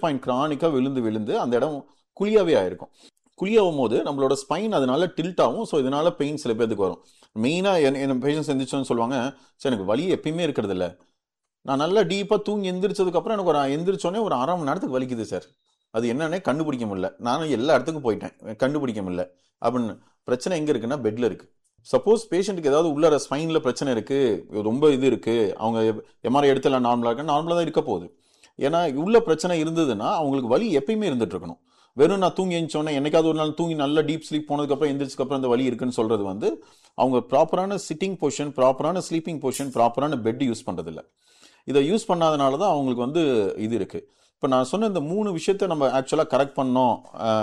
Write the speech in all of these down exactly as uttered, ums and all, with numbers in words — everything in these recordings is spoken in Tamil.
பாயிண்ட் கிரானிக்கா விழுந்து விழுந்து அந்த இடம் குழியாவே ஆயிருக்கும். குழியாகும் போது நம்மளோட ஸ்பைன் அதனால டில்ட் ஆகும். ஸோ இதனால பெயின் சில பேருக்கு வரும். மெயினா என் பேஷன்ஸ் எந்திரிச்சோன்னு சொல்லுவாங்க, சார் எனக்கு வலி எப்பயுமே இருக்கிறது இல்லை, நான் நல்லா டீப்பா தூங்கி எந்திரிச்சதுக்கு அப்புறம் எனக்கு ஒரு எந்திரிச்சோடனே ஒரு அரை மணி நேரத்துக்கு வலிக்குது சார், அது என்னன்னே கண்டுபிடிக்க முடியல, நானும் எல்லா இடத்துக்கும் போயிட்டேன் கண்டுபிடிக்க முடியல அப்படின்னு. பிரச்சனை எங்க இருக்குன்னா பெட்ல இருக்கு. சப்போஸ் பேஷண்ட்டுக்கு ஏதாவது உள்ள ஸ்பைன்ல பிரச்சனை இருக்கு, ரொம்ப இது இருக்கு, அவங்க எம்ஆர்ஐ எடுத்துல நார்மலா இருக்கு, நார்மலா தான் இருக்க போகுது. ஏன்னா உள்ள பிரச்சனை இருந்ததுன்னா அவங்களுக்கு வலி எப்பயுமே இருந்துட்டு இருக்கணும். வெறும் நான் தூங்கி எழுந்தோன்னே என்னைக்காவது ஒரு நாள் தூங்கி நல்லா டீப் ஸ்லீப் போனதுக்கு அப்புறம் எந்திரிச்சதுக்கு அப்புறம் அந்த வலி இருக்குன்னு சொல்றது வந்து அவங்க ப்ராப்பரான சிட்டிங் பொசிஷன், ப்ராப்பரான ஸ்லீப்பிங் பொசிஷன், ப்ராப்பரான பெட் யூஸ் பண்றது இல்லை. இதை யூஸ் பண்ணாதனால தான் அவங்களுக்கு வந்து இது இருக்கு. இப்போ நான் சொன்ன இந்த மூணு விஷயத்த நம்ம ஆக்சுவலாக கரெக்ட் பண்ணோம்,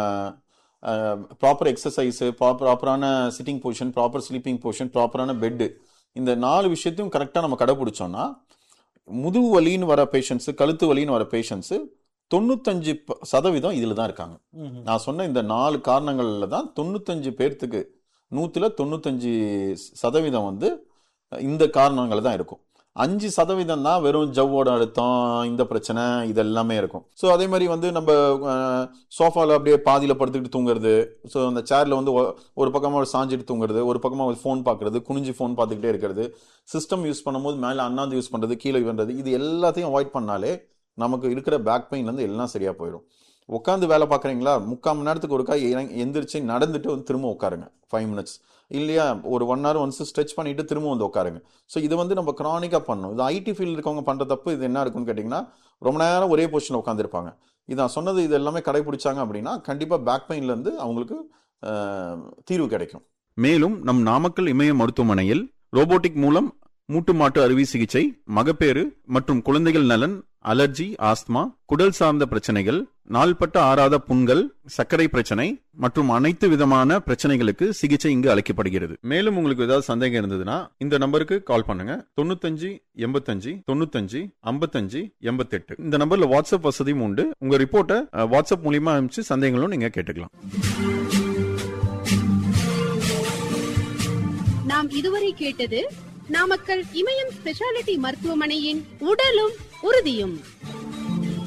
ப்ராப்பர் எக்ஸசைஸு, ப்ராப்பரான sitting position, proper sleeping position, ப்ராப்பரான பெட்டு, இந்த நாலு விஷயத்தையும் கரெக்டாக நம்ம கடைபிடிச்சோம்னா முதுகு வலின்னு வர பேஷண்ட்ஸு, கழுத்து வலின்னு வர பேஷண்ட்ஸு தொண்ணூத்தஞ்சு சதவீதம் இதில் தான் இருக்காங்க. நான் சொன்ன இந்த நாலு காரணங்கள்ல தான் தொண்ணூத்தஞ்சு பேர்த்துக்கு நூற்றுல தொண்ணூத்தஞ்சு சதவீதம் வந்து இந்த காரணங்கள் தான் இருக்கும். அஞ்சு சதவீதம் தான் வெறும் ஜவ்வோட அழுத்தம், இந்த பிரச்சனை, இது எல்லாமே இருக்கும். ஸோ அதே மாதிரி வந்து நம்ம சோஃபாவில் அப்படியே பாதியில் படுத்துக்கிட்டு தூங்குறது, ஸோ அந்த சேரில் வந்து ஒரு பக்கமாக சாஞ்சிட்டு தூங்குறது, ஒரு பக்கமாக ஃபோன் பார்க்குறது, குனிஞ்சு ஃபோன் பார்த்துக்கிட்டே இருக்கிறது, சிஸ்டம் யூஸ் பண்ணும்போது மேலே அண்ணாந்து யூஸ் பண்ணுறது, கீழே பண்ணுறது, இது எல்லாத்தையும் அவாய்ட் பண்ணாலே நமக்கு இருக்கிற பேக் பெயின்லேருந்து எல்லாம் சரியாக போயிடும். உட்காந்து வேலை பார்க்குறீங்களா, முக்கால் மணி நேரத்துக்கு ஒருக்கா எந்திரிச்சு நடந்துட்டு வந்து திரும்ப உட்காருங்க ஃபைவ் மினிட்ஸ் இல்லையா, ஒரு ஒன் ஹவர் ஒன்ஸ் ஸ்ட்ரெச் பண்ணிட்டு திரும்ப வந்து உட்காருங்க. ஸோ இது வந்து நம்ம கிரானிக்காக பண்ணணும். இது ஐடி ஃபீல்டு இருக்கவங்க பண்ணுற தப்பு இது என்ன இருக்குன்னு கேட்டிங்கன்னா, ரொம்ப நேரம் ஒரே பொசிஷனில் உட்காந்துருப்பாங்க. இதான் சொன்னது இது எல்லாமே கடைபிடிச்சாங்க அப்படின்னா கண்டிப்பாக பேக் பெயின்லேருந்து அவங்களுக்கு தீர்வு கிடைக்கும். மேலும் நம் நாமக்கல் இமய மருத்துவமனையில் ரோபோட்டிக் மூலம் மூட்டு மாட்டு அறுவை சிகிச்சை, மகப்பேறு மற்றும் குழந்தைகள் நலன், அலர்ஜி, ஆஸ்துமா, குடல் சார்ந்த பிரச்சனைகள், நாள்பட்ட ஆறாத புண்கள், சர்க்கரை பிரச்சனை மற்றும் அனைத்து விதமான பிரச்சனைகளுக்கு சிகிச்சை இங்கு அளிக்கப்படுகிறது. மேலும் உங்களுக்கு ஏதாவது சந்தேகம் இருந்ததுன்னா இந்த நம்பருக்கு கால் பண்ணுங்க. தொண்ணூத்தஞ்சு எண்பத்தஞ்சு தொண்ணூத்தஞ்சு ஐம்பத்தஞ்சு எண்பத்தெட்டு. இந்த நம்பர்ல வாட்ஸ்அப் வசதியும் உண்டு. உங்க ரிப்போர்ட்டை வாட்ஸ்அப் மூலியமா அனுப்பிச்சு சந்தேகங்களும் நீங்க கேட்டுக்கலாம். நாம் இதுவரை கேட்டது நாமக்கல் இமயம் ஸ்பெஷாலிட்டி மருத்துவமனையின் உடலும் உறுதியும்.